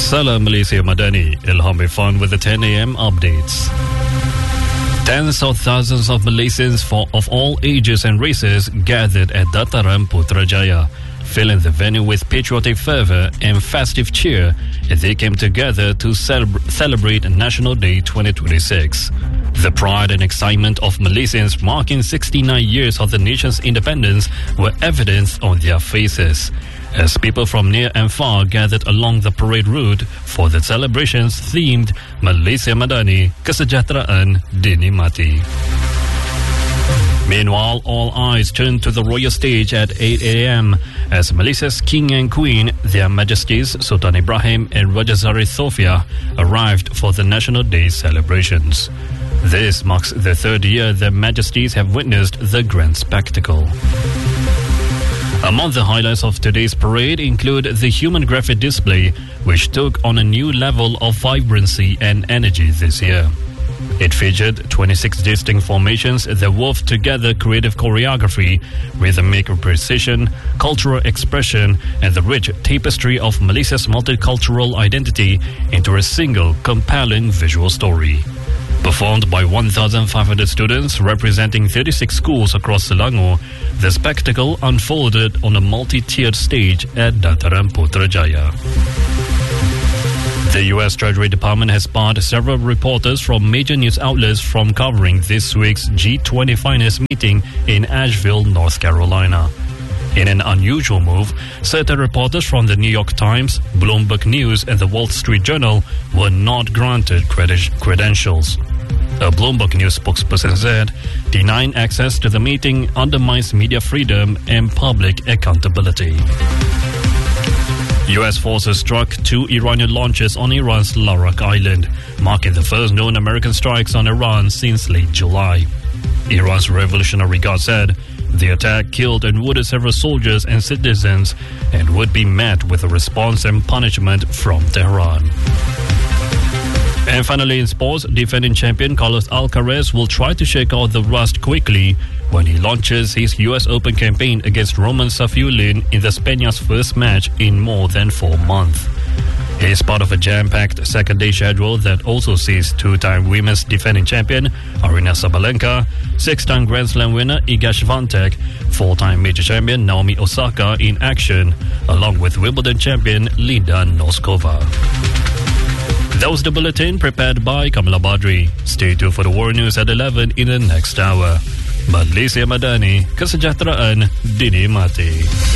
Salam Malaysia Madani, Ilham Irfan with the 10 a.m. updates. Tens of thousands of Malaysians of all ages and races gathered at Dataran Putrajaya, filling the venue with patriotic fervour and festive cheer as they came together to celebrate National Day 2026. The pride and excitement of Malaysians marking 69 years of the nation's independence were evidenced on their faces, as people from near and far gathered along the parade route for the celebrations themed Malaysia Madani, Kesejahteraan Dinikmati. Meanwhile, all eyes turned to the royal stage at 8 a.m. as Malaysia's King and Queen, Their Majesties Sultan Ibrahim and Raja Zahid Sofia, arrived for the National Day celebrations. This marks the third year Their Majesties have witnessed the grand spectacle. Among the highlights of today's parade include the human graphic display, which took on a new level of vibrancy and energy this year. It featured 26 distinct formations that wove together creative choreography, rhythmic precision, cultural expression, and the rich tapestry of Malaysia's multicultural identity into a single, compelling visual story. Performed by 1,500 students representing 36 schools across Selangor, the spectacle unfolded on a multi-tiered stage at Dataran Putrajaya. The U.S. Treasury Department has barred several reporters from major news outlets from covering this week's G20 finance meeting in Asheville, North Carolina. In an unusual move, certain reporters from the New York Times, Bloomberg News and the Wall Street Journal were not granted credentials. A Bloomberg News spokesperson said, denying access to the meeting undermines media freedom and public accountability. U.S. forces struck 2 Iranian launches on Iran's Larak Island, marking the first known American strikes on Iran since late July. Iran's Revolutionary Guard said the attack killed and wounded several soldiers and citizens and would be met with a response and punishment from Tehran. And finally in sports, defending champion Carlos Alcaraz will try to shake out the rust quickly when he launches his US Open campaign against Roman Safiullin in the Spaniard's first match in more than 4 months. He is part of a jam-packed second-day schedule that also sees two-time women's defending champion Aryna Sabalenka, 6-time Grand Slam winner Iga Swiatek, 4-time major champion Naomi Osaka in action, along with Wimbledon champion Linda Noskova. That was the bulletin prepared by Kamala Badri. Stay tuned for the World News at 11 in the next hour. Malaysia Madani, Kesejahteraan Dinikmati.